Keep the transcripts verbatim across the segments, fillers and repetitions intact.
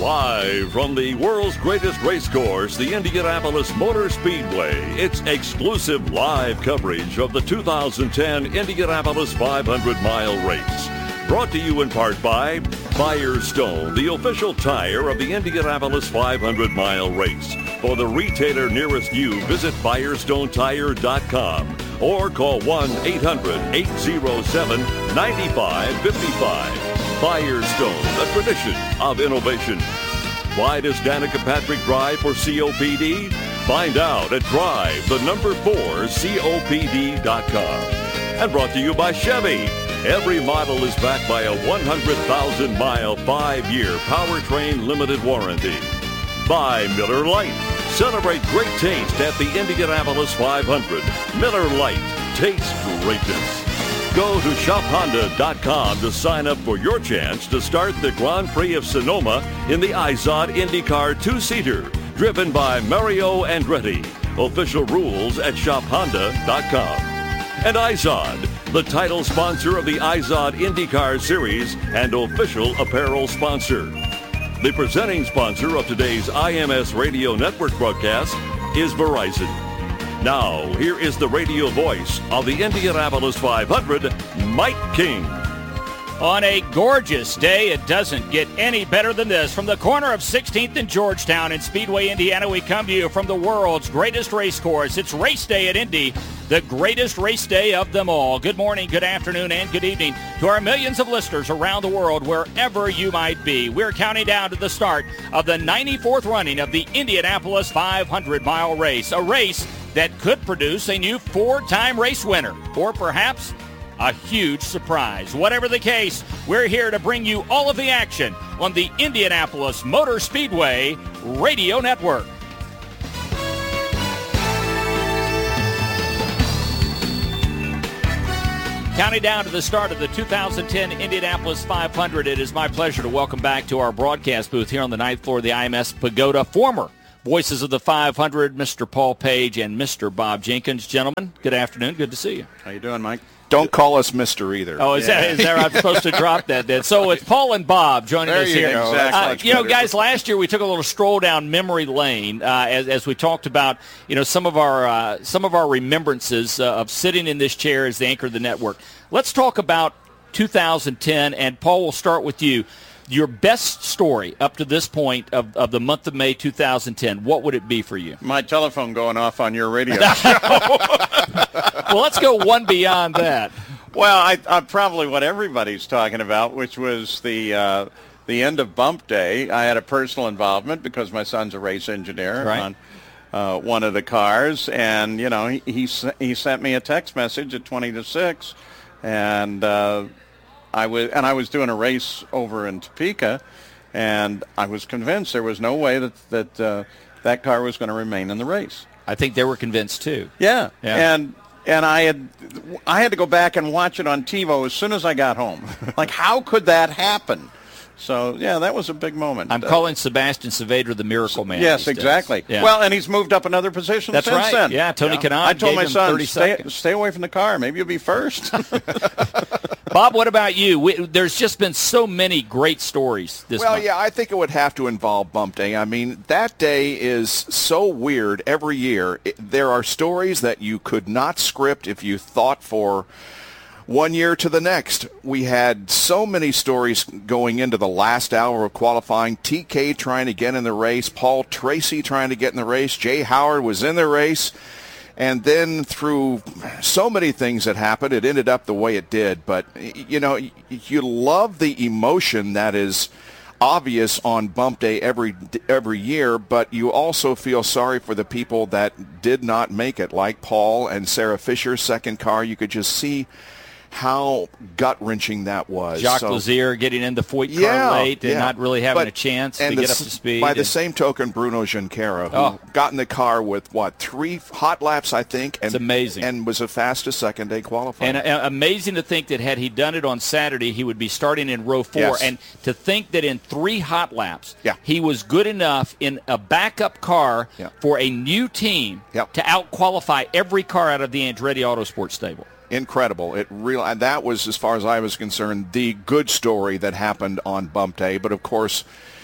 Live from the world's greatest race course, the Indianapolis Motor Speedway, it's exclusive live coverage of the two thousand ten Indianapolis five hundred mile race. Brought to you in part by Firestone, the official tire of the Indianapolis five hundred mile race. For the retailer nearest you, visit firestone tire dot com or call one eight hundred, eight oh seven, nine five five five. Firestone, a tradition of innovation. Why does Danica Patrick drive for C O P D? Find out at drive the number four C O P D dot com. And brought to you by Chevy. Every model is backed by a one hundred thousand mile, five-year powertrain limited warranty. By Miller Lite. Celebrate great taste at the Indianapolis five hundred. Miller Lite. Taste greatness. Go to shop honda dot com to sign up for your chance to start the Grand Prix of Sonoma in the Izod IndyCar two-seater, driven by Mario Andretti. Official rules at shop honda dot com. And Izod, the title sponsor of the Izod IndyCar Series and official apparel sponsor. The presenting sponsor of today's I M S Radio Network broadcast is Verizon. Now, here is the radio voice of the Indianapolis five hundred, Mike King. On a gorgeous day, it doesn't get any better than this. From the corner of sixteenth and Georgetown in Speedway, Indiana, we come to you from the world's greatest race course. It's race day at Indy, the greatest race day of them all. Good morning, good afternoon, and good evening to our millions of listeners around the world, wherever you might be. We're counting down to the start of the ninety-fourth running of the Indianapolis five hundred mile race, a race that could produce a new four-time race winner, or perhaps a huge surprise. Whatever the case, we're here to bring you all of the action on the Indianapolis Motor Speedway Radio Network. Counting down to the start of the two thousand ten Indianapolis five hundred, it is my pleasure to welcome back to our broadcast booth here on the ninth floor of the I M S Pagoda, former voices of the five hundred, Mister Paul Page and Mister Bob Jenkins. Gentlemen, good afternoon. Good to see you. How you doing, Mike? Don't call us Mister either. Oh, is yeah. that is there? I'm supposed to drop that then. So it's Paul and Bob joining there us you here. Go. Uh, you know, guys, last year we took a little stroll down memory lane uh, as, as we talked about, you know, some of our uh, some of our remembrances uh, of sitting in this chair as the anchor of the network. Let's talk about two thousand ten, and Paul, we'll start with you. Your best story up to this point of, of the month of May two thousand ten, what would it be for you? My telephone going off on your radio show. Well, let's go one beyond that. Well, I, I probably what everybody's talking about, which was the uh, the end of Bump Day. I had a personal involvement because my son's a race engineer right. on uh, one of the cars, and you know he he, he sent me a text message at twenty to six, and uh, I was and I was doing a race over in Topeka, and I was convinced there was no way that that uh, that car was going to remain in the race. I think they were convinced too. Yeah, yeah. and. And I had, I had to go back and watch it on TiVo as soon as I got home. Like, how could that happen? So, yeah, that was a big moment. I'm uh, calling Sebastian Saavedra the Miracle Man. Yes, exactly. Yeah. Well, and he's moved up another position That's since right. then. Yeah, Tony yeah. Kanaan I told my son, stay, seconds. stay away from the car. Maybe you'll be first. Bob, what about you? We, there's just been so many great stories this well, month. Well, yeah, I think it would have to involve Bump Day. I mean, that day is so weird every year. It, there are stories that you could not script if you thought for one year to the next. We had so many stories going into the last hour of qualifying. T K trying to get in the race. Paul Tracy trying to get in the race. Jay Howard was in the race. And then through so many things that happened, it ended up the way it did. But, you know, you love the emotion that is obvious on Bump Day every every year, but you also feel sorry for the people that did not make it, like Paul and Sarah Fisher's second car. You could just see how gut-wrenching that was. Jacques so, Lazier getting in the Foyt car yeah, late and yeah. not really having but, a chance to get up to speed. By and, the same token, Bruno Junqueira, who oh. got in the car with, what, three hot laps, I think? And, it's amazing. And was the fastest second-day qualifying. And uh, amazing to think that had he done it on Saturday, he would be starting in row four. Yes. And to think that in three hot laps, yeah. he was good enough in a backup car yeah. for a new team yeah. to out-qualify every car out of the Andretti Autosport stable. Incredible. It real and that was, as far as I was concerned, the good story that happened on Bump Day. But of course,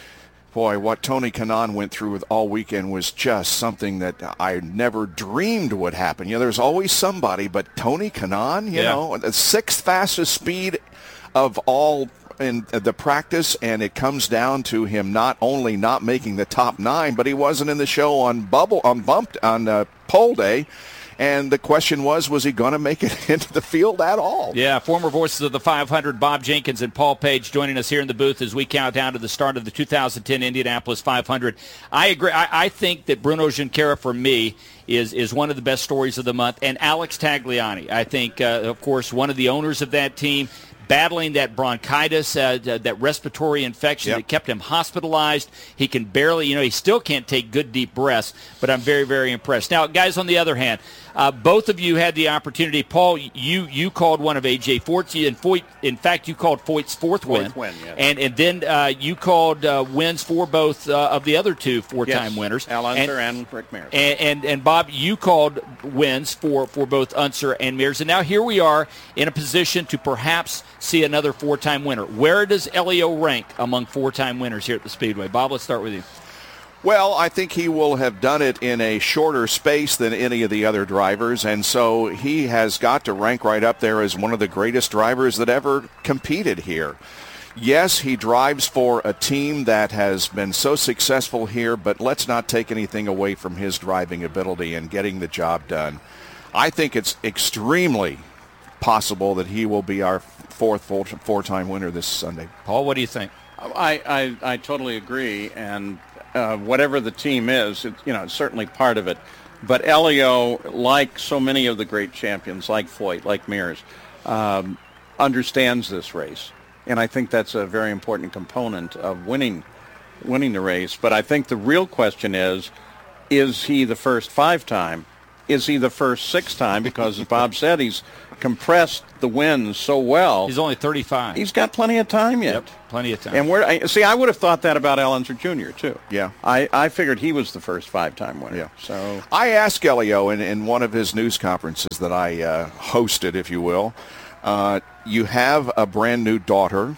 Boy, what Tony Kanaan went through with all weekend was just something that I never dreamed would happen. You know, there's always somebody, but Tony Kanaan, you Yeah. know, the sixth fastest speed of all in the practice, and it comes down to him not only not making the top nine, but he wasn't in the show on bubble on bumped on uh, pole day. And the question was, was he going to make it into the field at all? Yeah, former voices of the five hundred, Bob Jenkins and Paul Page, joining us here in the booth as we count down to the start of the two thousand ten Indianapolis five hundred. I agree. I, I think that Bruno Junqueira, for me, is is one of the best stories of the month. And Alex Tagliani, I think, uh, of course, one of the owners of that team, battling that bronchitis, uh, that respiratory infection Yep. that kept him hospitalized. He can barely, you know, he still can't take good, deep breaths, but I'm very, very impressed. Now, guys, on the other hand, uh, both of you had the opportunity. Paul, you you called one of A J Foyt's, and Foyt, in fact, you called Foyt's fourth, Fourth win. win, yes. And and then uh, you called uh, wins for both uh, of the other two four-time Yes, winners. Al Unser and, and Rick Mears. and, and and Bob, you called wins for, for both Unser and Mears. And now here we are in a position to perhaps see another four-time winner. Where does Elio rank among four-time winners here at the Speedway? Bob, let's start with you. Well, I think he will have done it in a shorter space than any of the other drivers, and so he has got to rank right up there as one of the greatest drivers that ever competed here. Yes, he drives for a team that has been so successful here, but let's not take anything away from his driving ability and getting the job done. I think it's extremely possible that he will be our fourth full- four-time winner this Sunday. Paul, what do you think? I, I, I totally agree, and uh, whatever the team is, it, you know, it's certainly part of it. But Elio, like so many of the great champions, like Foyt, like Mears, um, understands this race, and I think that's a very important component of winning, winning the race. But I think the real question is, is he the first five-time? Is he the first six-time? Because as Bob said, he's compressed the wins so well. He's only thirty-five. He's got plenty of time yet. Yep, plenty of time. And we're I, see, I would have thought that about Al Unser Junior too. Yeah. I, I figured he was the first five-time winner. Yeah. So I asked Elio in, in one of his news conferences that I uh, hosted, if you will, uh, you have a brand new daughter.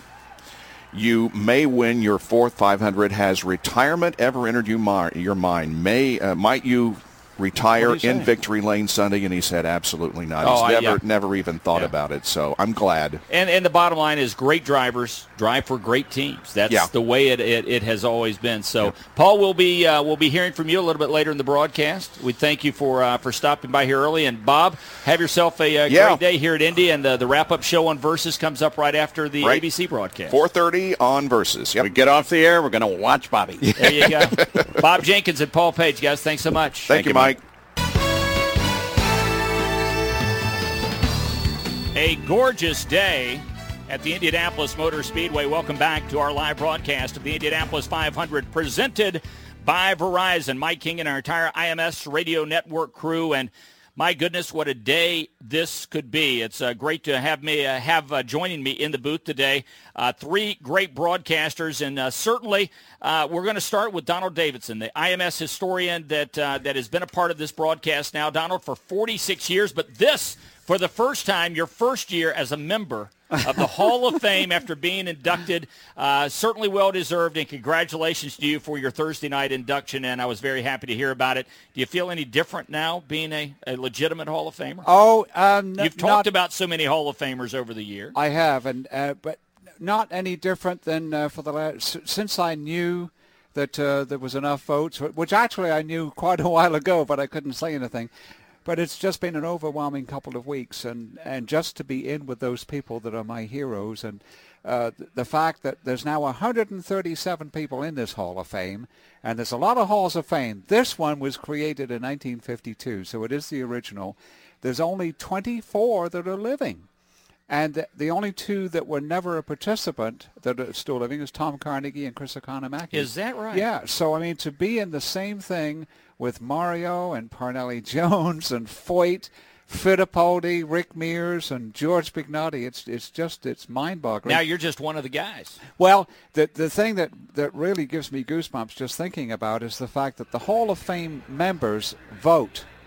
You may win your fourth five hundred. Has retirement ever entered you mi- your mind? May uh, might you retire What do you in say? Victory Lane Sunday? And he said absolutely not. Oh, He's I- never yeah. never even thought Yeah. about it. So I'm glad. And and the bottom line is great drivers drive for great teams. That's Yeah. the way it, it, it has always been. So, Paul, we'll be uh, we'll be hearing from you a little bit later in the broadcast. We thank you for uh, for stopping by here early. And, Bob, have yourself a, uh Yeah. great day here at Indy. And uh, the wrap-up show on Versus comes up right after the Right. A B C broadcast. four thirty on Versus. Yep. we get off the air, we're going to watch Bobby. There you go. Bob Jenkins and Paul Page, guys, thanks so much. Thank, you, Mike. A gorgeous day at the Indianapolis Motor Speedway. Welcome back to our live broadcast of the Indianapolis five hundred, presented by Verizon. Mike King and our entire I M S radio network crew, and my goodness, what a day this could be. It's uh, great to have me uh, have uh, joining me in the booth today. Uh, three great broadcasters, and uh, certainly uh, we're going to start with Donald Davidson, the I M S historian that uh, that has been a part of this broadcast now, Donald, for forty-six years. But this, for the first time, your first year as a member of the Hall of Fame after being inducted. Uh, certainly well-deserved, and congratulations to you for your Thursday night induction, and I was very happy to hear about it. Do you feel any different now being a, a legitimate Hall of Famer? Oh, um, You've talked not, about so many Hall of Famers over the year. I have, and uh, but not any different than uh, for the last, since I knew that uh, there was enough votes, which actually I knew quite a while ago, but I couldn't say anything. But it's just been an overwhelming couple of weeks, and, and just to be in with those people that are my heroes, and uh, the fact that there's now one hundred thirty-seven people in this Hall of Fame, and there's a lot of Halls of Fame. This one was created in nineteen fifty-two, so it is the original. There's only twenty-four that are living. And the, the only two that were never a participant that are still living is Tom Carnegie and Chris Economaki. Is that right? Yeah. So, I mean, to be in the same thing with Mario and Parnelli Jones and Foyt, Fittipaldi, Rick Mears, and George Bignotti, it's it's just, it's mind-boggling. Now you're just one of the guys. Well, the the thing that, that really gives me goosebumps just thinking about is the fact that the Hall of Fame members vote.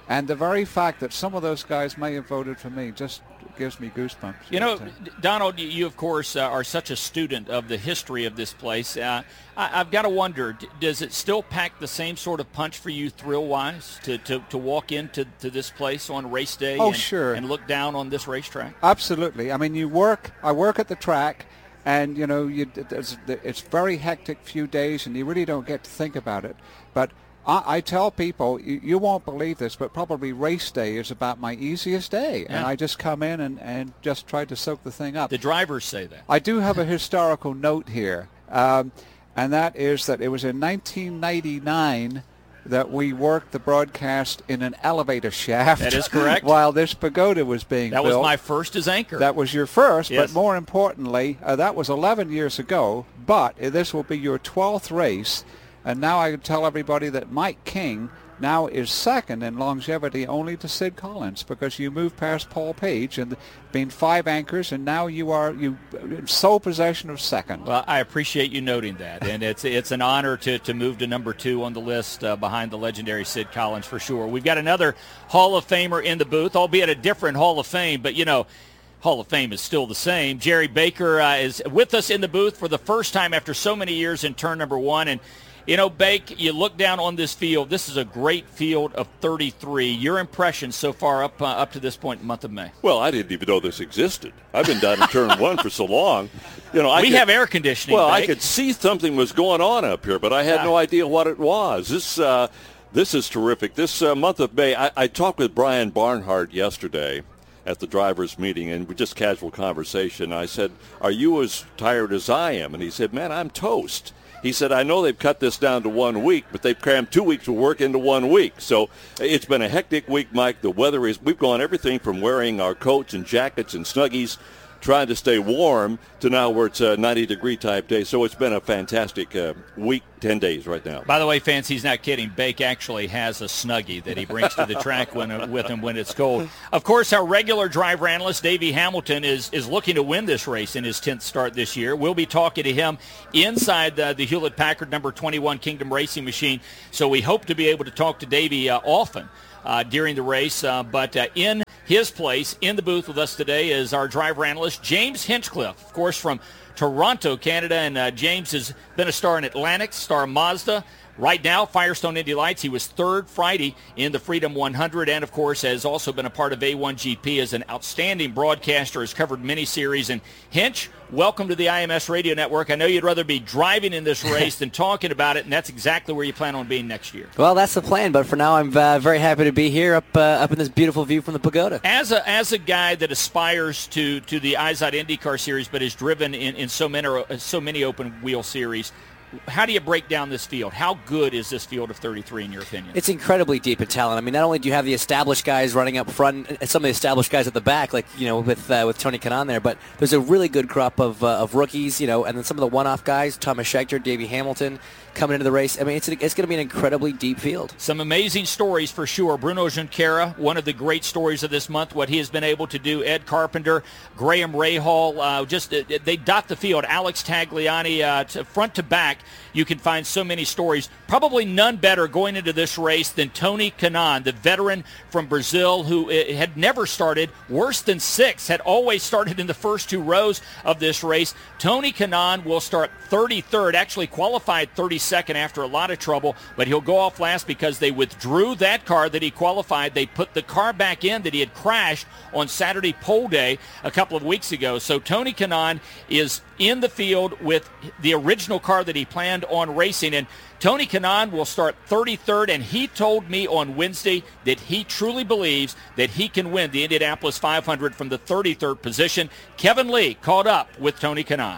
And the very fact that some of those guys may have voted for me just gives me goosebumps. You know, Donald, you, of course, uh, are such a student of the history of this place. Uh, I, I've got to wonder, d- does it still pack the same sort of punch for you thrill-wise to, to, to walk into to this place on race day oh, and, sure. and look down on this racetrack? Absolutely. I mean, you work, I work at the track, and, you know, you, it's, it's very hectic few days, and you really don't get to think about it. But I, I tell people, you, you won't believe this, but probably race day is about my easiest day. Yeah. And I just come in and, and just try to soak the thing up. The drivers say that. I do have a historical note here, um, and that is that it was in nineteen ninety-nine that we worked the broadcast in an elevator shaft. That is correct. While this pagoda was being that built. That was my first as anchor. That was your first, yes. But more importantly, uh, that was eleven years ago, but uh, this will be your twelfth race. And now I can tell everybody that Mike King now is second in longevity only to Sid Collins, because you moved past Paul Page and been five anchors, and now you are you in sole possession of second. Well, I appreciate you noting that, and it's it's an honor to, to move to number two on the list uh, behind the legendary Sid Collins for sure. We've got another Hall of Famer in the booth, albeit a different Hall of Fame, but you know, Hall of Fame is still the same. Jerry Baker uh, is with us in the booth for the first time after so many years in turn number one, and you know, Bake, you look down on this field. This is a great field of thirty-three. Your impressions so far up uh, up to this point in the month of May? Well, I didn't even know this existed. I've been down in turn one for so long. You know, I we could, have air conditioning. Well, Bake. I could see something was going on up here, but I had yeah. no idea what it was. This uh, this is terrific. This uh, month of May, I, I talked with Brian Barnhart yesterday at the drivers' meeting, and we just casual conversation. I said, "Are you as tired as I am?" And he said, "Man, I'm toast." He said, I know they've cut this down to one week, but they've crammed two weeks of work into one week. So it's been a hectic week, Mike. The weather is, we've gone everything from wearing our coats and jackets and Snuggies, trying to stay warm, to now where it's a ninety-degree type day. So it's been a fantastic uh, week, ten days right now. By the way, fans, he's not kidding. Bake actually has a Snuggie that he brings to the track when, uh, with him when it's cold. Of course, our regular driver analyst, Davey Hamilton, is, is looking to win this race in his tenth start this year. We'll be talking to him inside uh, the Hewlett-Packard number twenty-one Kingdom Racing Machine. So we hope to be able to talk to Davey uh, often uh, during the race. Uh, but uh, in his place, in the booth with us today, is our driver analyst, James Hinchcliffe, of course, from Toronto, Canada. And uh, James has been a star in Atlantic, star Mazda. Right now, Firestone Indy Lights. He was third Friday in the Freedom one hundred, and, of course, has also been a part of A one G P as an outstanding broadcaster, has covered many series. And, Hinch, welcome to the I M S Radio Network. I know you'd rather be driving in this race than talking about it, and that's exactly where you plan on being next year. Well, that's the plan, but for now I'm uh, very happy to be here up uh, up in this beautiful view from the pagoda. As a as a guy that aspires to, to the I Z O T IndyCar Series but is driven in, in so many so many open-wheel series, how do you break down this field? How good is this field of thirty-three in your opinion? It's incredibly deep in talent. I mean, not only do you have the established guys running up front and some of the established guys at the back, like, you know, with uh, with Tony Kanaan there, but there's a really good crop of uh, of rookies, you know, and then some of the one-off guys, Thomas Schechter, Davey Hamilton, coming into the race. I mean, it's, it's going to be an incredibly deep field. Some amazing stories for sure. Bruno Junqueira, one of the great stories of this month, what he has been able to do. Ed Carpenter, Graham Rahal, uh, just uh, they dot the field. Alex Tagliani, uh, to front to back. You can find so many stories. Probably none better going into this race than Tony Kanaan, the veteran from Brazil who had never started, worse than six, had always started in the first two rows of this race. Tony Kanaan will start thirty-third, actually qualified thirty-second after a lot of trouble, but he'll go off last because they withdrew that car that he qualified. They put the car back in that he had crashed on Saturday pole day a couple of weeks ago. So Tony Kanaan is in the field with the original car that he planned on racing, and Tony Kanaan will start thirty-third, and he told me on Wednesday that he truly believes that he can win the Indianapolis five hundred from the thirty-third position. Kevin Lee caught up with Tony Kanaan.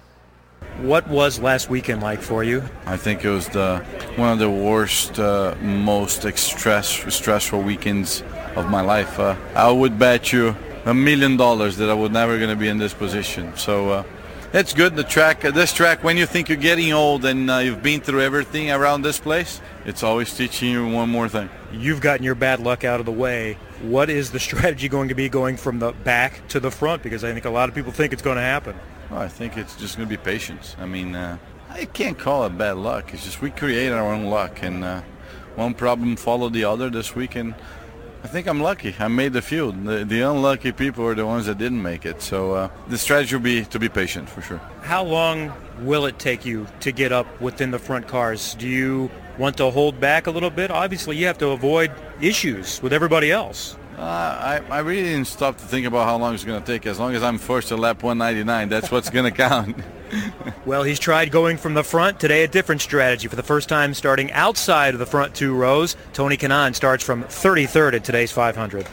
What was last weekend like for you? I think it was the one of the worst, uh, most stress, stressful weekends of my life. Uh, I would bet you a million dollars that I was never going to be in this position. So uh, it's good. The track, uh, this track, when you think you're getting old and uh, you've been through everything around this place, it's always teaching you one more thing. You've gotten your bad luck out of the way. What is the strategy going to be going from the back to the front? Because I think a lot of people think it's going to happen. Well, I think it's just going to be patience. I mean, uh, I can't call it bad luck. It's just we create our own luck, and uh, one problem followed the other this weekend. I think I'm lucky. I made the field. The, the unlucky people are the ones that didn't make it. So uh, the strategy will be to be patient for sure. How long will it take you to get up within the front cars? Do you want to hold back a little bit? Obviously, you have to avoid issues with everybody else. Uh, I, I really didn't stop to think about how long it's going to take. As long as I'm first to lap one ninety-nine, that's what's going to count. Well, he's tried going from the front. Today, a different strategy. For the first time starting outside of the front two rows, Tony Kanaan starts from thirty-third at today's five hundred.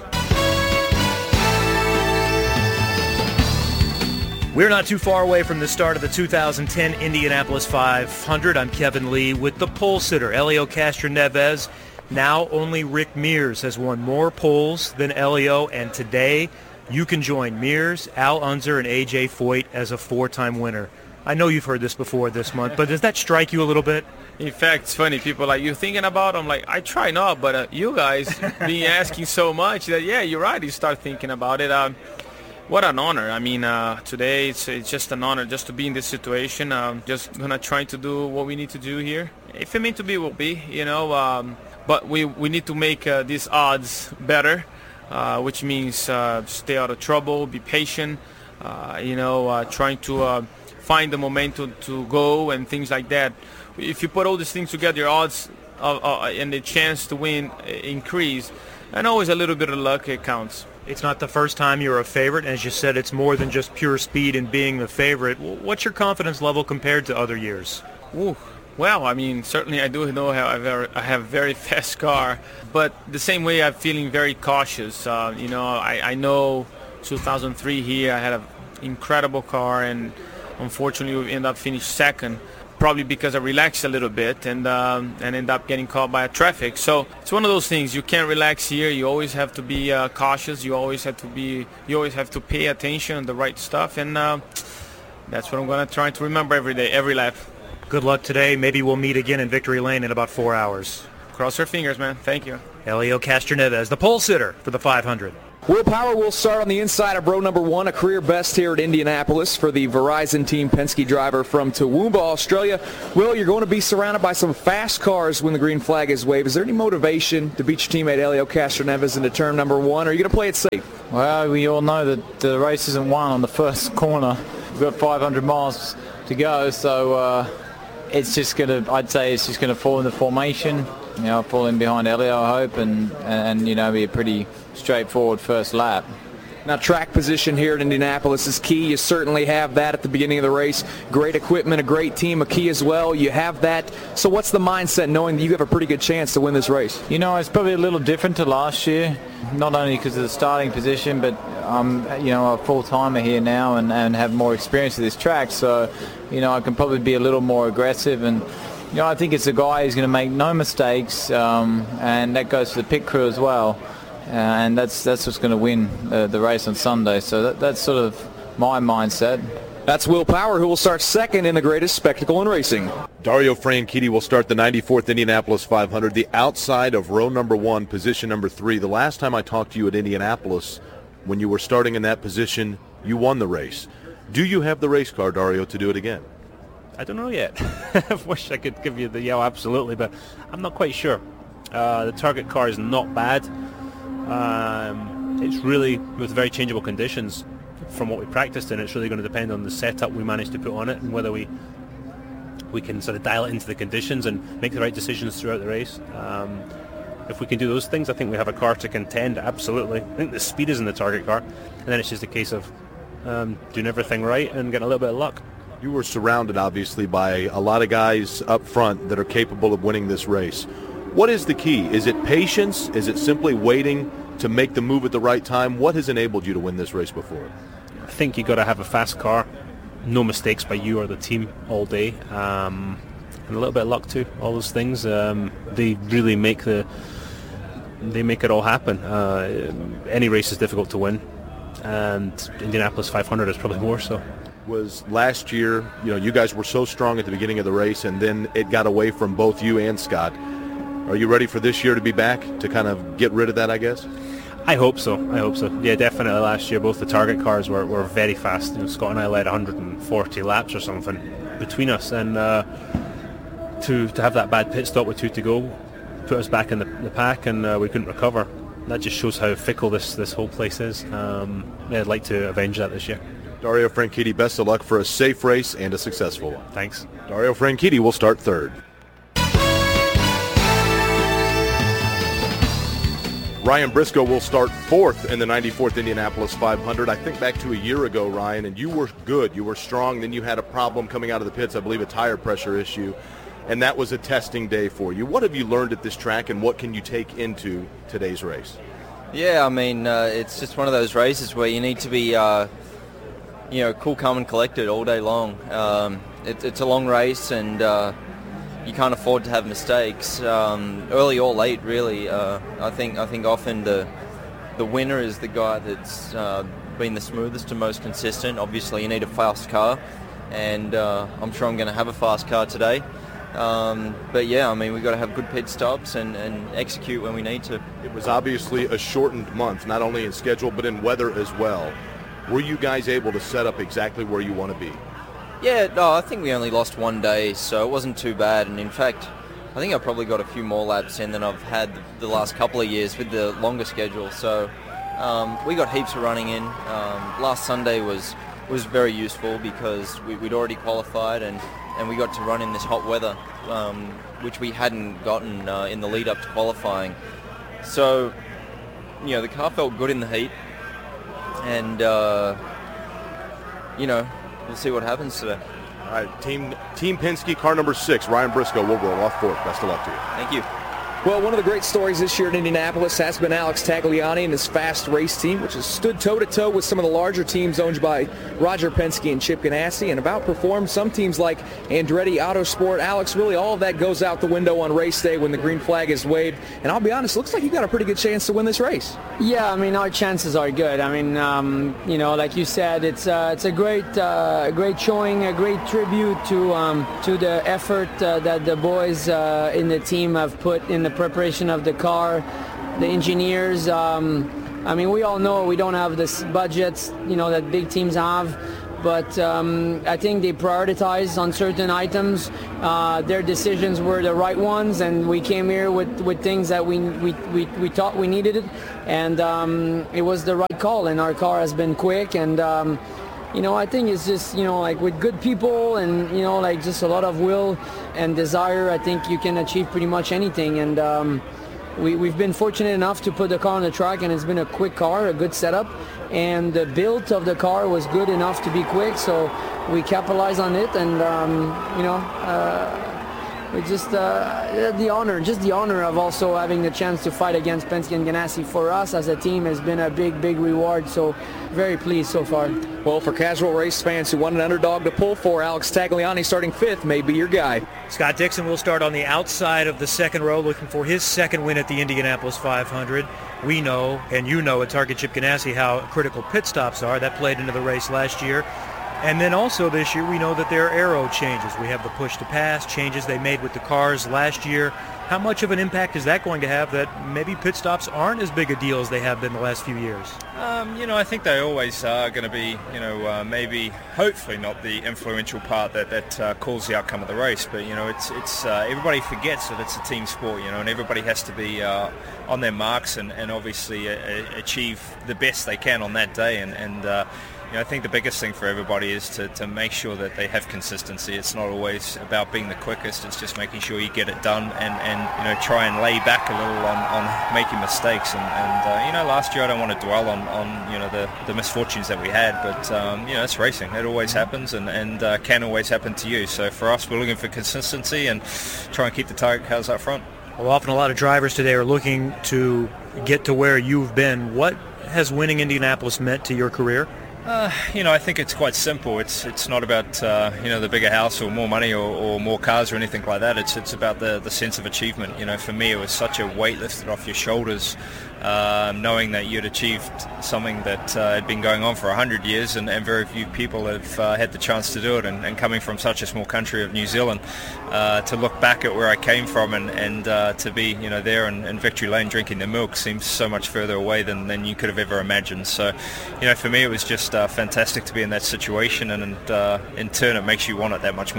We're not too far away from the start of the two thousand ten Indianapolis five hundred. I'm Kevin Lee with the pole sitter, Helio Castroneves. Now only Rick Mears has won more poles than Helio, and today you can join Mears, Al Unser, and A J Foyt as a four-time winner. I know you've heard this before this month, but does that strike you a little bit? In fact, it's funny. People are like, you thinking about it? I'm like, I try not, but uh, you guys been asking so much that, yeah, you're right. You start thinking about it. Um, what an honor. I mean, uh, today it's, it's just an honor just to be in this situation. Um, just going to try to do what we need to do here. If it meant to be, we'll be, you know. Um, but we, we need to make uh, these odds better, uh, which means uh, stay out of trouble, be patient, uh, you know, uh, trying to uh, find the momentum to go and things like that. If you put all these things together, your odds of, uh, and the chance to win increase, and always a little bit of luck, it counts. It's not the first time you're a favorite. As you said, it's more than just pure speed and being the favorite. What's your confidence level compared to other years? Ooh. Well, I mean, certainly I do know how I have, I have a very fast car, but the same way I'm feeling very cautious. Uh, you know, I, I know two thousand three here, I had an incredible car, and unfortunately we ended up finishing second, probably because I relaxed a little bit and um, and ended up getting caught by a traffic. So it's one of those things. You can't relax here. You always have to be uh, cautious. You always have to be. You always have to pay attention to the right stuff, and uh, that's what I'm going to try to remember every day, every lap. Good luck today. Maybe we'll meet again in Victory Lane in about four hours. Cross our fingers, man. Thank you. Helio Castroneves, the pole sitter for the five hundred. Will Power will start on the inside of row number one, a career best here at Indianapolis for the Verizon Team Penske driver from Toowoomba, Australia. Will, you're going to be surrounded by some fast cars when the green flag is waved. Is there any motivation to beat your teammate Helio Castroneves into turn number one, or are you going to play it safe? Well, we all know that the race isn't won on the first corner. We've got five hundred miles to go, so uh, it's just going to, I'd say it's just going to fall in the formation. You know, fall in behind Helio, I hope, and, and, you know, be a pretty straightforward first lap. Now, track position here at Indianapolis is key. You certainly have that at the beginning of the race. Great equipment, a great team, a key as well. You have that. So what's the mindset knowing that you have a pretty good chance to win this race? You know, it's probably a little different to last year, not only because of the starting position, but I'm, you know, a full-timer here now and, and have more experience with this track. So, you know, I can probably be a little more aggressive, and you know, I think it's a guy who's going to make no mistakes, um, and that goes for the pit crew as well. Uh, and that's that's what's going to win uh, the race on Sunday. So that, that's sort of my mindset. That's Will Power, who will start second in the greatest spectacle in racing. Dario Franchitti will start the ninety-fourth Indianapolis five hundred, the outside of row number one, position number three. The last time I talked to you at Indianapolis, when you were starting in that position, you won the race. Do you have the race car, Dario, to do it again? I don't know yet. I wish I could give you the yeah, absolutely, but I'm not quite sure. Uh, the target car is not bad. Um, it's really with very changeable conditions from what we practiced in. It's really going to depend on the setup we manage to put on it and whether we we can sort of dial it into the conditions and make the right decisions throughout the race. Um, if we can do those things, I think we have a car to contend, absolutely. I think the speed is in the target car, and then it's just a case of um, doing everything right and getting a little bit of luck. You were surrounded, obviously, by a lot of guys up front that are capable of winning this race. What is the key? Is it patience? Is it simply waiting to make the move at the right time? What has enabled you to win this race before? I think you got to have a fast car, no mistakes by you or the team all day, um, and a little bit of luck too. All those things, um, they really make the they make it all happen. Uh, any race is difficult to win, and Indianapolis five hundred is probably more so. Was last year, you know, you guys were so strong at the beginning of the race, and then it got away from both you and Scott. Are you ready for this year to be back, to kind of get rid of that, I guess? I hope so. I hope so. Yeah, definitely last year, both the target cars were, were very fast. You know, Scott and I led one hundred forty laps or something between us, and uh, to to have that bad pit stop with two to go put us back in the, the pack, and uh, we couldn't recover. that just shows how fickle this, this whole place is. Um, yeah, I'd like to avenge that this year. Dario Franchitti, best of luck for a safe race and a successful one. Thanks. Dario Franchitti will start third. Ryan Briscoe will start fourth in the ninety-fourth Indianapolis five hundred. I think back to a year ago, Ryan, and you were good. You were strong. Then you had a problem coming out of the pits, I believe a tire pressure issue, and that was a testing day for you. What have you learned at this track, and what can you take into today's race? Yeah, I mean, uh, it's just one of those races where you need to be, uh, you know, cool, calm, and collected all day long. Um, it, it's a long race, and uh, you can't afford to have mistakes, um, early or late, really. Uh, I think I think often the the winner is the guy that's uh, been the smoothest and most consistent. Obviously, you need a fast car, and uh, I'm sure I'm going to have a fast car today. Um, but yeah, I mean, we've got to have good pit stops and, and execute when we need to. It was obviously a shortened month, not only in schedule but in weather as well. Were you guys able to set up exactly where you want to be? Yeah, no, I think we only lost one day, so it wasn't too bad. And in fact, I think I probably got a few more laps in than I've had the last couple of years with the longer schedule. So um, we got heaps of running in. Um, last Sunday was was very useful because we, we'd already qualified and, and we got to run in this hot weather, um, which we hadn't gotten uh, in the lead up to qualifying. So, you know, the car felt good in the heat, and uh, you know, we'll see what happens today. All right, Team Team Penske, car number six, Ryan Briscoe will roll off fourth. Best of luck to you. Thank you. Well, one of the great stories this year in Indianapolis has been Alex Tagliani and his fast race team, which has stood toe-to-toe with some of the larger teams owned by Roger Penske and Chip Ganassi and have outperformed some teams like Andretti Autosport. Alex, really all of that goes out the window on race day when the green flag is waved. And I'll be honest, looks like you got a pretty good chance to win this race. Yeah, I mean, our chances are good. I mean, um, you know, like you said, it's uh, it's a great uh, great showing, a great tribute to um, to the effort uh, that the boys uh, in the team have put in the preparation of the car, the engineers. Um, I mean, we all know we don't have the budgets, you know, that big teams have, but um, I think they prioritized on certain items. Uh, their decisions were the right ones, and we came here with, with things that we, we, we, we thought we needed it, and um, it was the right call, and our car has been quick, and um, you know, I think it's just, you know, like with good people and, you know, like just a lot of will and desire, I think you can achieve pretty much anything. And um, we, we've been fortunate enough to put the car on the track, and it's been a quick car, a good setup. And the build of the car was good enough to be quick, so we capitalized on it. And, um, you know, uh, we just, uh, the honor, just the honor of also having the chance to fight against Penske and Ganassi for us as a team has been a big, big reward. So very pleased so far. Well, for casual race fans who want an underdog to pull for, Alex Tagliani starting fifth may be your guy. Scott Dixon will start on the outside of the second row, looking for his second win at the Indianapolis five hundred. We know, and you know at Target Chip Ganassi, how critical pit stops are. That played into the race last year. And then also this year, we know that there are aero changes. We have the push-to-pass changes they made with the cars last year. How much of an impact is that going to have that maybe pit stops aren't as big a deal as they have been the last few years? Um, you know, I think they always are going to be, you know, uh, maybe, hopefully not the influential part that, that uh, calls the outcome of the race. But, you know, it's, it's uh, everybody forgets that it's a team sport, you know, and everybody has to be uh, on their marks and, and obviously uh, achieve the best they can on that day. And, and uh, you know, I think the biggest thing for everybody is to, to make sure that they have consistency. It's not always about being the quickest. It's just making sure you get it done and, and you know, try and lay back a little on, on making mistakes. And, and uh, you know, last year I don't want to dwell on, on you know, the, the misfortunes that we had, but, um, you know, it's racing. It always happens and, and uh, can always happen to you. So for us, we're looking for consistency and try and keep the target cars up front. Well, often a lot of drivers today are looking to get to where you've been. What has winning Indianapolis meant to your career? Uh, you know, I think it's quite simple. It's it's not about uh, you know, the bigger house or more money or, or more cars or anything like that. It's it's about the the sense of achievement. You know, for me, it was such a weight lifted off your shoulders, uh, knowing that you'd achieved something that uh, had been going on for a hundred years, and, and very few people have uh, had the chance to do it. And, and coming from such a small country of New Zealand, uh, to look back at where I came from and and uh, to be, you know, there in, in Victory Lane drinking the milk seems so much further away than than you could have ever imagined. So, you know, for me, it was just Uh, fantastic to be in that situation, and uh, in turn it makes you want it that much more.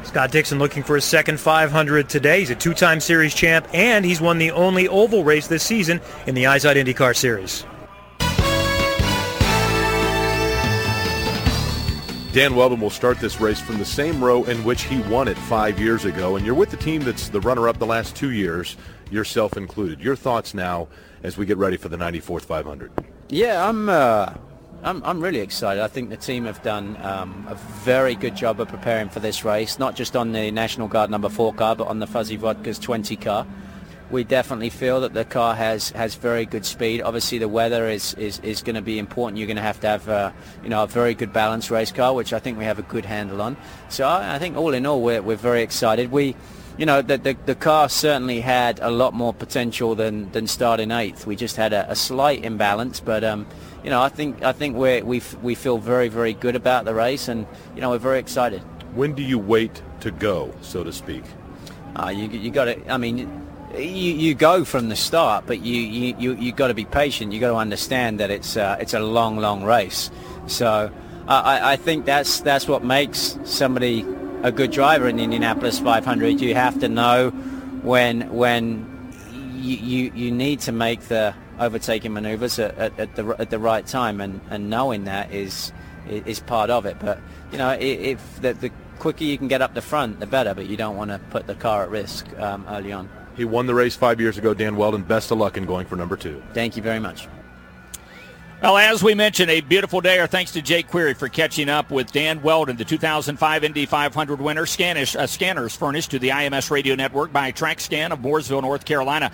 Scott Dixon looking for his second five hundred today. He's a two-time series champ, and he's won the only oval race this season in the Izod IndyCar Series. Dan Wheldon will start this race from the same row in which he won it five years ago, and you're with the team that's the runner-up the last two years, yourself included. Your thoughts now as we get ready for the ninety-fourth five hundred? Yeah, I'm, uh, I'm, I'm really excited. I think the team have done um, a very good job of preparing for this race, not just on the National Guard number four car, but on the Fuzzy Vodka's twenty car. We definitely feel that the car has, has very good speed. Obviously, the weather is, is, is going to be important. You're going to have to have uh, you know, a very good balanced race car, which I think we have a good handle on. So I, I think all in all, we're, we're very excited. We, you know, the, the, the car certainly had a lot more potential than, than starting eighth. We just had a, a slight imbalance, but um, you know, I think I think we we we feel very very good about the race, and you know, we're very excited. When do you wait to go, so to speak? Uh, you you got to. I mean. You, you go from the start, but you you you you got to be patient. You got to understand that it's uh, it's a long, long race. So uh, I I think that's that's what makes somebody a good driver in the Indianapolis five hundred. You have to know when when you you, you need to make the overtaking maneuvers at, at, at the at the right time, and, and knowing that is is part of it. But you know, if the, the quicker you can get up the front, the better. But you don't want to put the car at risk um, early on. He won the race five years ago. Dan Wheldon, best of luck in going for number two. Thank you very much. Well, as we mentioned, a beautiful day. Our thanks to Jake Query for catching up with Dan Wheldon, the two thousand five Indy five hundred winner. Scanish, uh, scanners furnished to the I M S Radio Network by TrackScan of Mooresville, North Carolina.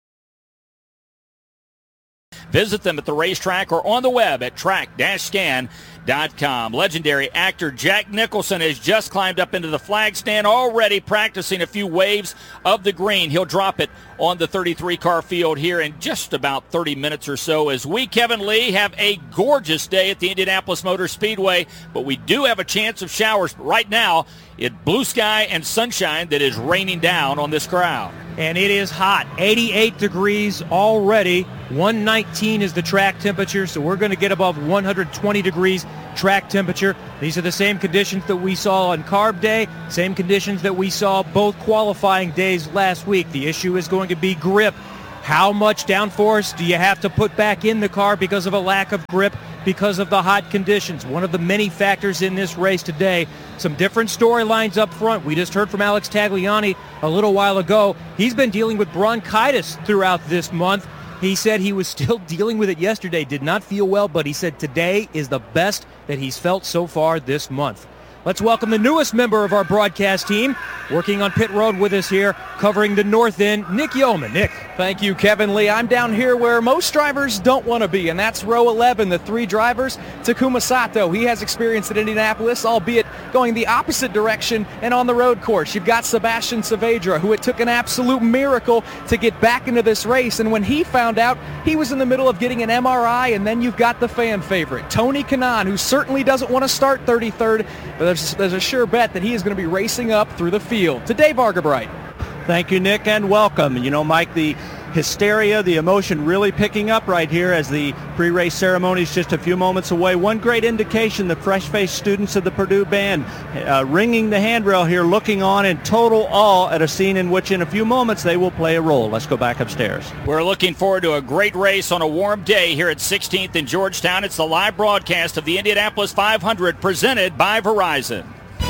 Visit them at the racetrack or on the web at track scan dot com. Legendary actor Jack Nicholson has just climbed up into the flag stand, already practicing a few waves of the green. He'll drop it on the thirty-three car field here in just about thirty minutes or so, as we, Kevin Lee, have a gorgeous day at the Indianapolis Motor Speedway, but we do have a chance of showers. But right now, it's blue sky and sunshine that is raining down on this crowd. And it is hot, eighty-eight degrees already. one nineteen is the track temperature, so we're going to get above one hundred twenty degrees track temperature. These are the same conditions that we saw on Carb Day, same conditions that we saw both qualifying days last week. The issue is going to be grip. How much downforce do you have to put back in the car because of a lack of grip, because of the hot conditions? One of the many factors in this race today. Some different storylines up front. We just heard from Alex Tagliani a little while ago. He's been dealing with bronchitis throughout this month. He said he was still dealing with it yesterday, did not feel well, but he said today is the best that he's felt so far this month. Let's welcome the newest member of our broadcast team, working on pit road with us here, covering the north end, Nick Yeoman. Nick. Thank you, Kevin Lee. I'm down here where most drivers don't want to be, and that's row eleven, the three drivers. Takuma Sato, he has experience at Indianapolis, albeit going the opposite direction and on the road course. You've got Sebastian Saavedra, who it took an absolute miracle to get back into this race, and when he found out, he was in the middle of getting an M R I, and then you've got the fan favorite, Tony Kanaan, who certainly doesn't want to start thirty-third, but there's, there's a sure bet that he is going to be racing up through the field. To Dave Argabright. Thank you, Nick, and welcome. You know, Mike, the hysteria, the emotion really picking up right here as the pre-race ceremony is just a few moments away. One great indication, the fresh-faced students of the Purdue band uh, ringing the handrail here, looking on in total awe at a scene in which in a few moments they will play a role. Let's go back upstairs. We're looking forward to a great race on a warm day here at sixteenth in Georgetown. It's the live broadcast of the Indianapolis five hundred presented by Verizon.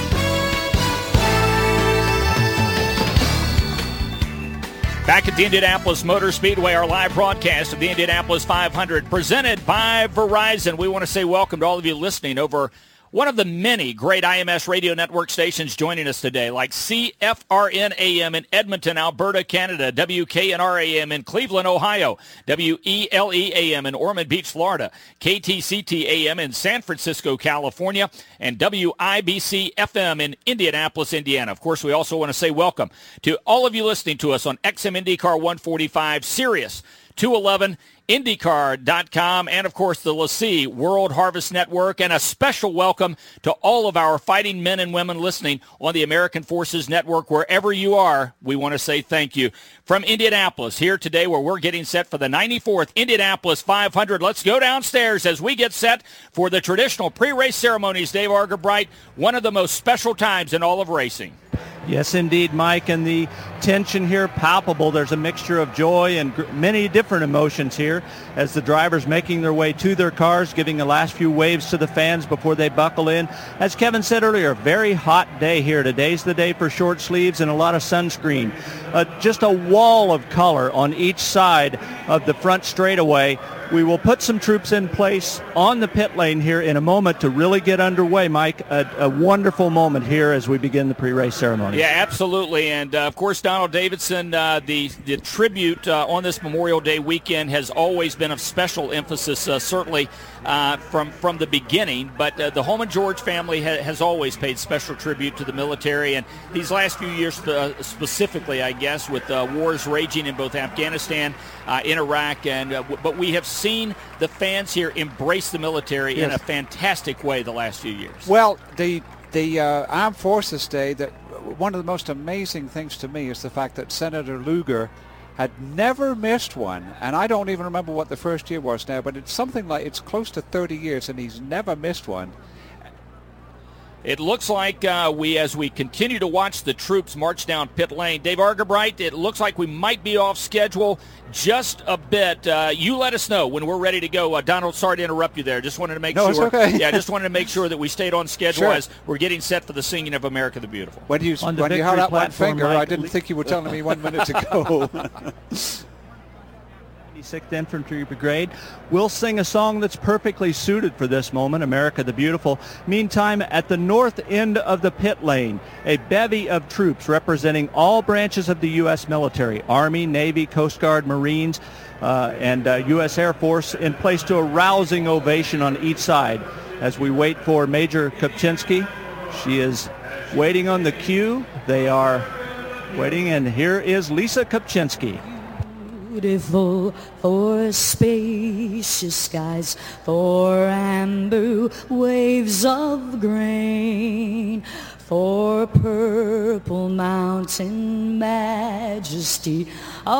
Back at the Indianapolis Motor Speedway, our live broadcast of the Indianapolis five hundred presented by Verizon. We want to say welcome to all of you listening over one of the many great I M S radio network stations joining us today, like C F R N A M in Edmonton, Alberta, Canada, W K N R A M in Cleveland, Ohio, W E L E A M in Ormond Beach, Florida, K T C T A M in San Francisco, California, and W I B C F M in Indianapolis, Indiana. Of course, we also want to say welcome to all of you listening to us on X M IndyCar one forty-five, Sirius two eleven, IndyCar dot com, and, of course, the LaCie World Harvest Network, and a special welcome to all of our fighting men and women listening on the American Forces Network. Wherever you are, we want to say thank you. From Indianapolis, here today where we're getting set for the ninety-fourth Indianapolis five hundred. Let's go downstairs as we get set for the traditional pre-race ceremonies. Dave Argabright, one of the most special times in all of racing. Yes, indeed, Mike, and the tension here palpable. There's a mixture of joy and gr- many different emotions here as the drivers making their way to their cars, giving the last few waves to the fans before they buckle in. As Kevin said earlier, a very hot day here. Today's the day for short sleeves and a lot of sunscreen. Uh, just a wall of color on each side of the front straightaway. We will put some troops in place on the pit lane here in a moment to really get underway, Mike. A, a wonderful moment here as we begin the pre-race ceremony. Yeah, absolutely. And, uh, of course, Donald Davidson, uh, the, the tribute uh, on this Memorial Day weekend has always been of special emphasis, uh, certainly uh, from, from the beginning. But uh, the Holman George family ha- has always paid special tribute to the military. And these last few years uh, specifically, I guess, with uh, wars raging in both Afghanistan, uh, in Iraq, and uh, w- but we have seen the fans here embrace the military yes. in a fantastic way the last few years. Well, the the uh, Armed Forces Day, that one of the most amazing things to me is the fact that Senator Lugar had never missed one, and I don't even remember what the first year was now, but it's something like it's close to thirty years, and he's never missed one. It looks like uh, we, as we continue to watch the troops march down pit lane, Dave Argabright, it looks like we might be off schedule just a bit. Uh, you let us know when we're ready to go. Uh, Donald, sorry to interrupt you there. Just wanted to make no, sure. It's okay. yeah, just wanted to make sure that we stayed on schedule sure. as we're getting set for the singing of America the Beautiful. When you on when you held out one finger, Mike, I didn't think you were telling me one minute to go. sixth Infantry Brigade will sing a song that's perfectly suited for this moment, America the Beautiful. Meantime, at the north end of the pit lane, a bevy of troops representing all branches of the U S military, Army, Navy, Coast Guard, Marines, uh, and uh, U S Air Force, in place to a rousing ovation on each side as we wait for Major Kopczynski. She is waiting on the cue. They are waiting, and here is Lisa Kopczynski. Beautiful for spacious skies, for amber waves of grain, for purple mountain majesty.